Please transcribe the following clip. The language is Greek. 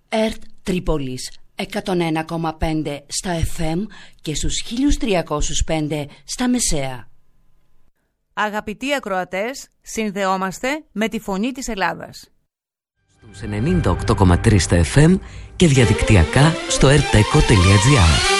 ΕΡΤ Τρίπολης 101,5 στα FM και στους 1305 στα μεσαία. Αγαπητοί ακροατές, συνδεόμαστε με τη φωνή της Ελλάδας. Στους 98,3 στα FM και διαδικτυακά στο rteco.gr.